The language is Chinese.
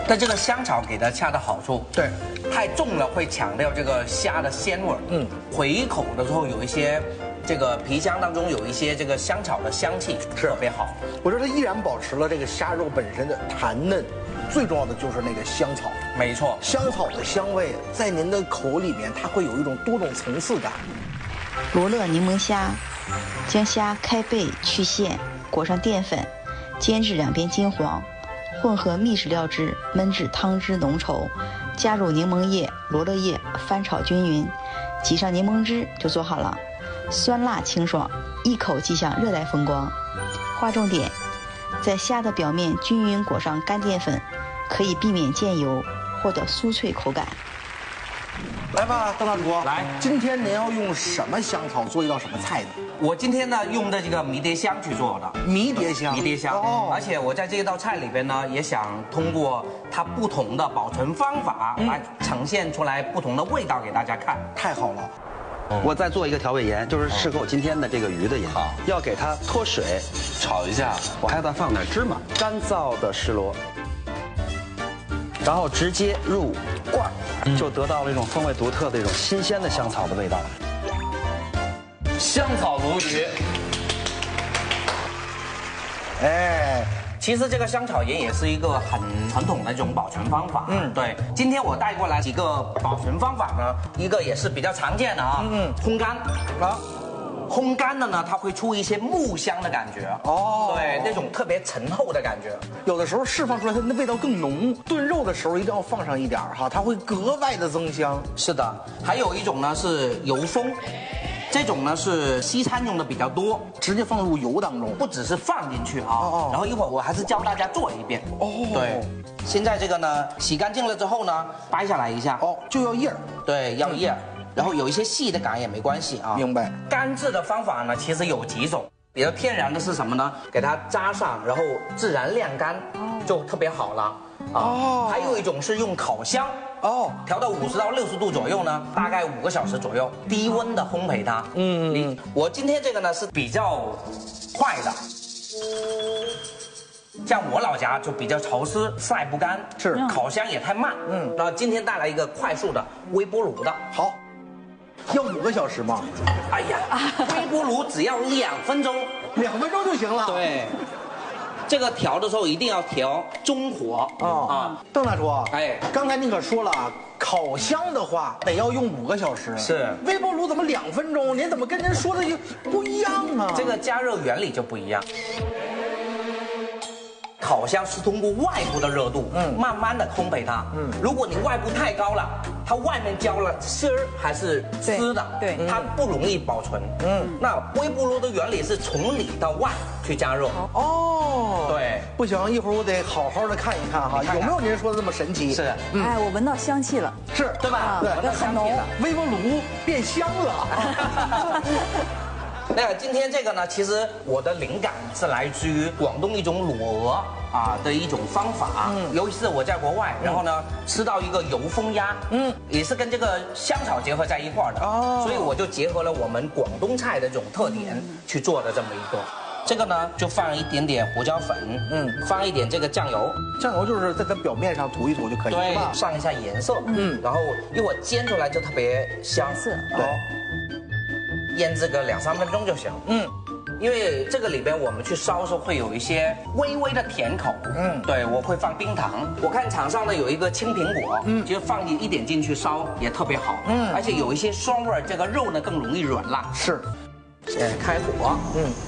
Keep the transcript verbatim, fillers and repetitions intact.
但这个香草给它恰到好处， 对， 太重了会强调这个虾的鲜味儿，嗯，回口的时候有一些这个皮香当中有一些这个香草的香气，特别好。 我觉得它依然保持了这个虾肉本身的弹嫩，最重要的就是那个香草。 没错， 香草的香味在您的口里面，它会有一种多种层次感。 罗勒柠檬虾，将虾开背去线，裹上淀粉，煎至两边金黄，混合秘制料汁，焖至汤汁浓稠，加入柠檬叶、罗勒叶，翻炒均匀，挤上柠檬汁就做好了。酸辣清爽，一口即享热带风光。划重点，在虾的表面均匀裹上干淀粉，可以避免溅油，获得酥脆口感。 来吧，邓大厨， 来， 今天您要用什么香草做一道什么菜呢？ 我今天呢用的这个迷迭香去做的。 迷迭香， 迷迭香，哦，而且我在这道菜里边呢，也想通过它不同的保存方法来呈现出来不同的味道给大家看。 太好了。 我再做一个调味盐，就是适合我今天的这个鱼的盐，要给它脱水， 炒一下。 我还要再放点芝麻，干燥的石螺，然后直接入罐儿，就得到了一种风味独特的一种新鲜的香草的味道。 香草鲈鱼， 哎， 其实这个香草盐也是一个很传统的一种保存方法。嗯，对。今天我带过来几个保存方法呢，一个也是比较常见的啊，嗯，烘干啊。烘干的呢，它会出一些木香的感觉哦，对，那种特别醇厚的感觉。 有的时候释放出来它的味道更浓，炖肉的时候一定要放上一点哈，它会格外的增香。 是的，还有一种呢是油封，这种呢是西餐用的比较多， 直接放入油当中， 不只是放进去啊，哦、然后一会儿我还是教大家做一遍哦。对，现在这个呢洗干净了之后呢，掰下来一下哦，就要叶儿， 对，要叶儿。嗯，然后有一些细的感也没关系啊。 明白。 干制的方法呢，其实有几种，比较天然的是什么呢？给它扎上，然后自然晾干，就特别好了。哦。还有一种是用烤箱，哦，调到五十到六十度左右呢，大概五个小时左右，低温的烘焙它。嗯嗯。我今天这个呢是比较快的。像我老家就比较潮湿，晒不干，是烤箱也太慢。嗯。然后今天带来一个快速的微波炉的。 好。要五个小时吗？ 哎呀，微波炉只要两分钟， 两分钟就行了。 对，这个调的时候一定要调中火啊啊！ 邓大厨，哎，刚才您可说了，烤箱的话得要用五个小时， 是微波炉怎么两分钟？您怎么跟您说的就不一样啊？ 这个加热原理就不一样。烤箱是通过外部的热度，嗯，慢慢的烘焙它，嗯，如果你外部太高了，它外面焦了，丝儿还是湿的，对，它不容易保存，嗯，那微波炉的原理是从里到外去加热，哦，对， 不行，一会儿我得好好的看一看哈，有没有您说的这么神奇？ 是， 哎，我闻到香气了， 是对吧？ 对， 闻到香气了， 微波炉变香了。 那今天这个呢，其实我的灵感是来自于广东一种卤鹅啊的一种方法。嗯，尤其是我在国外，然后呢吃到一个油封鸭，嗯，也是跟这个香草结合在一块儿的。哦，所以我就结合了我们广东菜的这种特点去做的这么一个。这个呢就放一点点胡椒粉，嗯，放一点这个酱油， 酱油就是在它表面上涂一涂就可以了， 对，上一下颜色，嗯，然后一会儿煎出来就特别香， 是， 对。腌制个两三分钟就行。嗯，因为这个里边我们去烧的时候会有一些微微的甜口。嗯，对，我会放冰糖。我看场上呢有一个青苹果，嗯，就放一一点进去烧也特别好。嗯，而且有一些酸味，这个肉呢更容易软烂。 是， 先开火。嗯。